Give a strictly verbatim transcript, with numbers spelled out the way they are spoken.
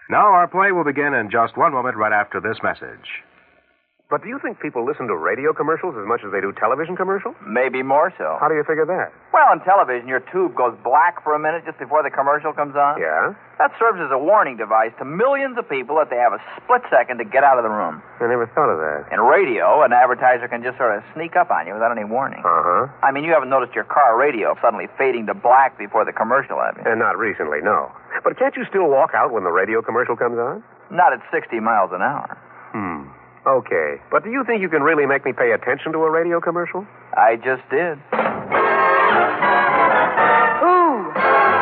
Now our play will begin in just one moment right after this message. But do you think people listen to radio commercials as much as they do television commercials? Maybe more so. How do you figure that? Well, on television, your tube goes black for a minute just before the commercial comes on. Yeah? That serves as a warning device to millions of people that they have a split second to get out of the room. I never thought of that. In radio, an advertiser can just sort of sneak up on you without any warning. Uh-huh. I mean, you haven't noticed your car radio suddenly fading to black before the commercial, have you? And not recently, no. But can't you still walk out when the radio commercial comes on? Not at sixty miles an hour. Hmm. Okay. But do you think you can really make me pay attention to a radio commercial? I just did.